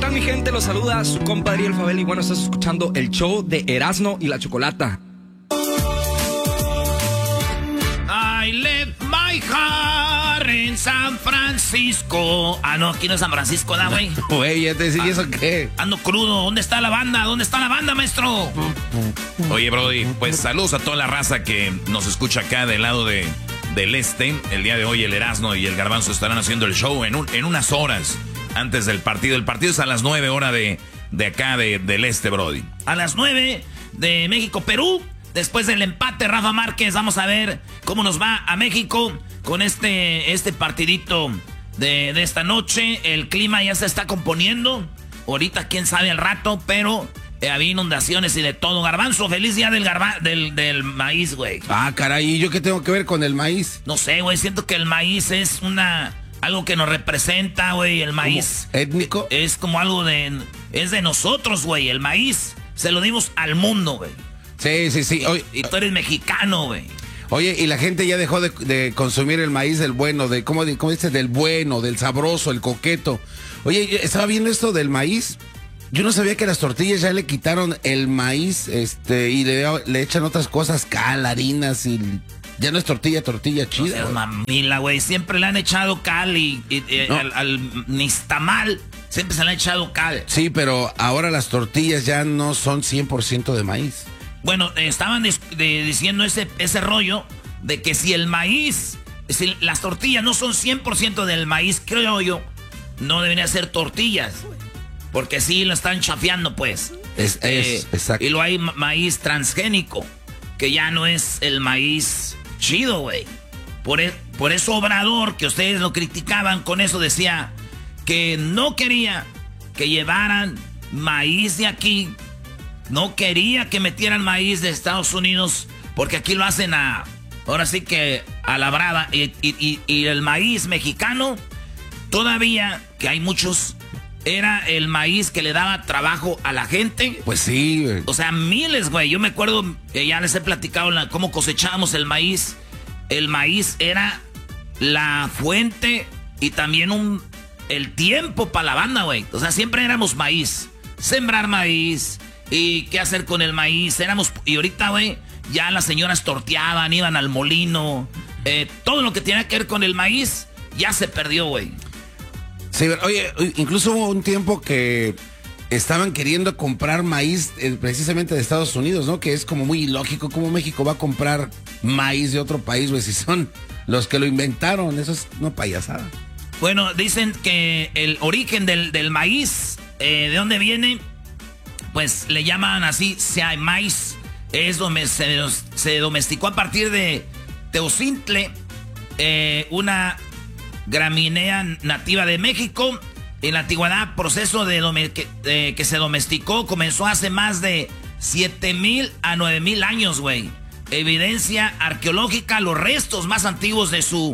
tal, mi gente? Los saluda su compadre El Fabel y bueno, estás escuchando el show de Erasmo y la Chocolata. I left my heart in San Francisco. Ah, no, aquí no es San Francisco, ¿da, güey? Güey, ya te decía, ¿y eso qué? Ando crudo. ¿Dónde está la banda? ¿Dónde está la banda, maestro? Oye, Brody, pues saludos a toda la raza que nos escucha acá del lado del este. El día de hoy el Erasmo y el Garbanzo estarán haciendo el show en unas horas antes del partido. El partido es a las 9 horas de acá del este, Brody. A las 9 de México-Perú. Después del empate, Rafa Márquez, vamos a ver cómo nos va a México con este partidito de esta noche. El clima ya se está componiendo. Ahorita quién sabe al rato, pero había inundaciones y de todo. Garbanzo, feliz día del maíz, güey. Ah, caray, ¿y yo qué tengo que ver con el maíz? No sé, güey, siento que el maíz es algo que nos representa, güey, el maíz. ¿Étnico? Es como algo es de nosotros, güey, el maíz. Se lo dimos al mundo, güey. Sí. Oye, y tú eres mexicano, güey. Oye, y la gente ya dejó de consumir el maíz del bueno, ¿cómo dices? Del bueno, del sabroso, el coqueto. Oye, estaba viendo esto del maíz. Yo no sabía que las tortillas ya le quitaron el maíz, y le echan otras cosas, cal, harinas y ya no es tortilla chida. No seas mamila, güey. Siempre le han echado cal y no. al nistamal siempre se le ha echado cal. Sí, pero ahora las tortillas ya no son 100% de maíz. Bueno, estaban diciendo ese rollo de que si las tortillas no son 100% del maíz, creo yo, no deberían ser tortillas. Porque sí lo están chafeando, pues. Exacto. Y luego hay maíz transgénico, que ya no es el maíz chido, güey. Por eso Obrador, que ustedes lo criticaban, con eso decía que no quería que llevaran maíz de aquí. No quería que metieran maíz de Estados Unidos, porque aquí lo hacen ahora sí que a la brava. Y el maíz mexicano, todavía, que hay muchos, era el maíz que le daba trabajo a la gente. Pues sí, güey. O sea, miles, güey. Yo me acuerdo, ya les he platicado cómo cosechábamos el maíz. El maíz era la fuente y también el tiempo para la banda, güey. O sea, siempre éramos maíz. Sembrar maíz. ¿Y qué hacer con el maíz? Y ahorita, güey, ya las señoras torteaban, iban al molino. Todo lo que tenía que ver con el maíz ya se perdió, güey. Sí, oye, incluso hubo un tiempo que estaban queriendo comprar maíz precisamente de Estados Unidos, ¿no? Que es como muy ilógico cómo México va a comprar maíz de otro país, güey, si son los que lo inventaron. Eso es una payasada. Bueno, dicen que el origen del maíz, ¿de dónde viene? Pues le llaman así, maíz. Se domesticó a partir de Teocintle, una gramínea nativa de México. En la antigüedad, proceso que se domesticó comenzó hace más de 7,000 a 9,000 años, güey. Evidencia arqueológica, los restos más antiguos de su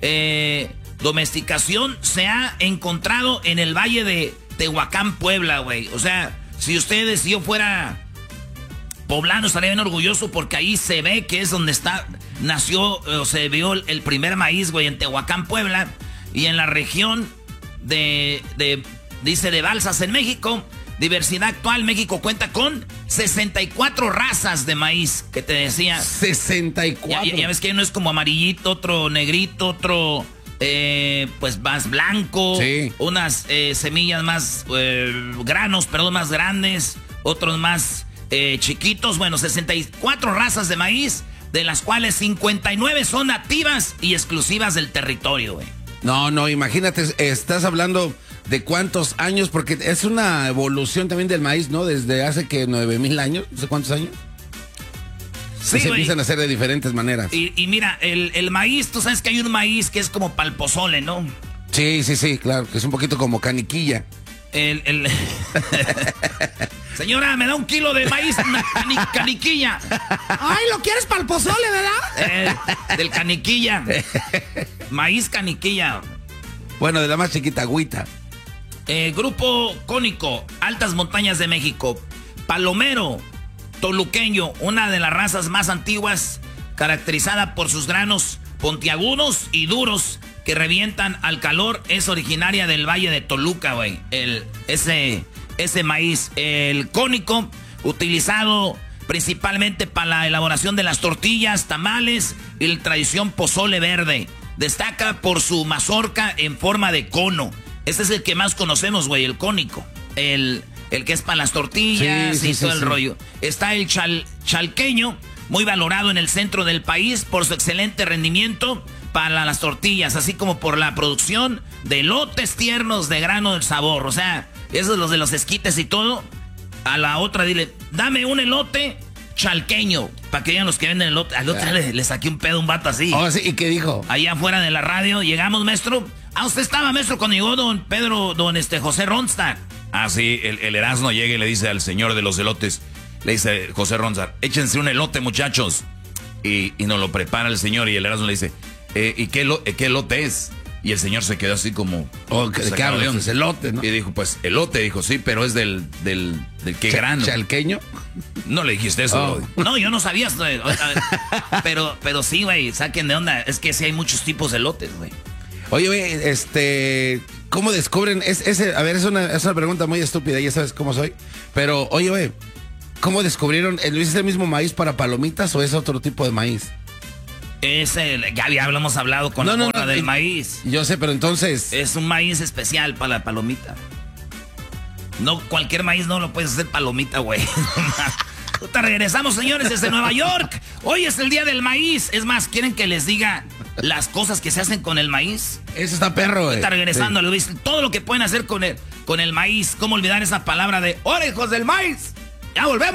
domesticación se ha encontrado en el valle de Tehuacán, Puebla, güey. O sea, si yo fuera poblano, estaría bien orgulloso porque ahí se ve que es donde nació o se vio el primer maíz, güey, en Tehuacán, Puebla. Y en la región de Balsas, en México. Diversidad actual, México cuenta con 64 razas de maíz, que te decía. 64. Ya ves que uno es como amarillito, otro negrito, otro pues más blanco. Sí. Unas semillas más, granos, perdón, más grandes, otros más chiquitos. Bueno, 64 razas de maíz, de las cuales 59 son nativas y exclusivas del territorio, güey. No, imagínate, estás hablando de cuántos años, porque es una evolución también del maíz, ¿no? Desde hace que 9,000 años, no sé cuántos años. Sí, se empiezan a hacer de diferentes maneras. Y mira, el maíz, tú sabes que hay un maíz que es como pal pozole, ¿no? Sí, claro, que es un poquito como caniquilla. Señora, me da 1 kilo de maíz caniquilla. Ay, ¿lo quieres para el pozole, verdad? Del caniquilla. Maíz caniquilla. Bueno, de la más chiquita, agüita. Grupo Cónico, Altas Montañas de México. Palomero, toluqueño, una de las razas más antiguas, caracterizada por sus granos puntiagudos y duros, que revientan al calor es originaria del Valle de Toluca, güey. Ese maíz, el cónico, utilizado principalmente para la elaboración de las tortillas, tamales y la tradición pozole verde. Destaca por su mazorca en forma de cono. Este es el que más conocemos, güey, el cónico. El que es para las tortillas y todo el rollo. Está el chalqueño, muy valorado en el centro del país por su excelente rendimiento para las tortillas, así como por la producción de elotes tiernos de grano del sabor. O sea, esos los de los esquites y todo. A la otra dile, dame un elote chalqueño, para que digan los que venden elote. Al otro le saqué un pedo a un vato así. Oh, sí, ¿y qué dijo? Allá afuera de la radio, llegamos, maestro. Usted estaba, maestro, cuando llegó don José Ronstadt. Ah, sí, el Erasmo llega y le dice al señor de los elotes, le dice José Ronstadt, échense un elote, muchachos. Y nos lo prepara el señor y el Erasmo le dice, ¿y qué elote es? Y el señor se quedó así como... Oh, ¿qué hablas? Es elote, ¿no? Y dijo, pues, elote, dijo, sí, pero es del qué grano. ¿Chalqueño? No le dijiste eso. Oh. No, yo no sabía. Pero sí, güey, saquen de onda. Es que sí hay muchos tipos de elotes, güey. Oye, güey, ¿cómo descubren? A ver, es una pregunta muy estúpida, ya sabes cómo soy. Pero, oye, güey, ¿cómo descubrieron? ¿Es el mismo maíz para palomitas o es otro tipo de maíz? Ya habíamos hablado con la morra del maíz. Yo sé, pero entonces... Es un maíz especial para la palomita. No, cualquier maíz no lo puedes hacer palomita, güey. Te regresamos, señores, desde Nueva York. Hoy es el día del maíz. Es más, ¿quieren que les diga las cosas que se hacen con el maíz? Eso está perro, güey. Está regresando, sí. Luis. Todo lo que pueden hacer con el maíz. ¿Cómo olvidar esa palabra de orejos del maíz? Ya volvemos.